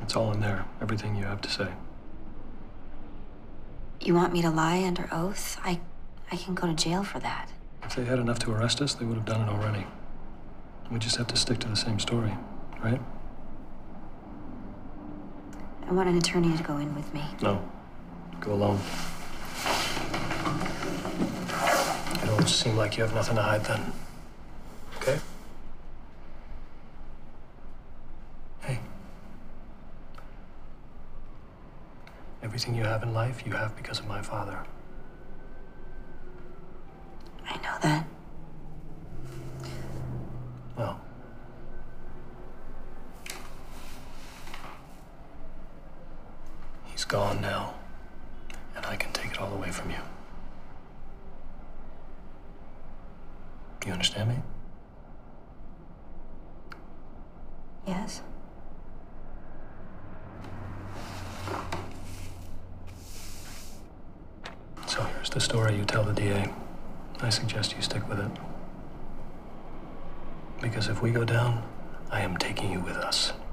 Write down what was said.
It's all in there, everything you have to say. You want me to lie under oath? I can go to jail for that. If they had enough to arrest us, they would have done it already. We just have to stick to the same story, right? I want an attorney to go in with me. No. Go alone. It'll seem like you have nothing to hide then. Okay? Hey. Everything you have in life, you have because of my father. I know that. Well. He's gone now, and I can take it all away from you. You understand me? Yes. So here's the story you tell the DA. I suggest you stick with it. Because if we go down, I am taking you with us.